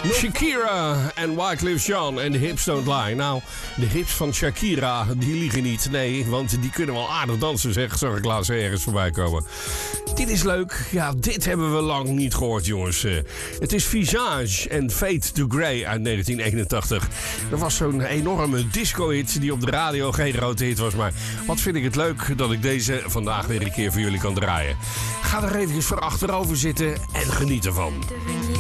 Shakira en Wyclef Jean en de hips don't lie. Nou, de hips van Shakira, die liegen niet. Nee, want die kunnen wel aardig dansen, zeg. Zag ik laatst ergens voorbij komen. Dit is leuk. Ja, dit hebben we lang niet gehoord, jongens. Het is Visage en Fade to Grey uit 1981. Dat was zo'n enorme disco-hit die op de radio geen grote hit was. Maar wat vind ik het leuk dat ik deze vandaag weer een keer voor jullie kan draaien. Ga er even voor achterover zitten en geniet ervan.